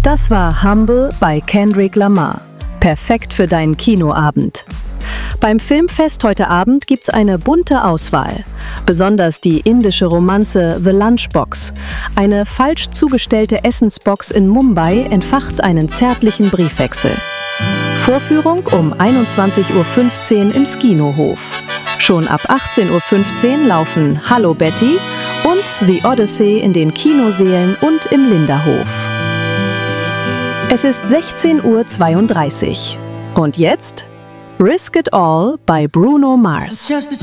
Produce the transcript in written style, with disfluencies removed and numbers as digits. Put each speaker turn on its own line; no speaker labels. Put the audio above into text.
Das war Humble bei Kendrick Lamar. Perfekt für deinen Kinoabend. Beim Filmfest heute Abend gibt's eine bunte Auswahl. Besonders die indische Romanze The Lunchbox. Eine falsch zugestellte Essensbox in Mumbai entfacht einen zärtlichen Briefwechsel. Vorführung um 21:15 Uhr im Skinohof. Schon ab 18:15 Uhr laufen Hallo Betty und The Odyssey in den Kinosälen und im Linderhof. Es ist 16:32 Uhr. Und jetzt Risk It All bei Bruno Mars.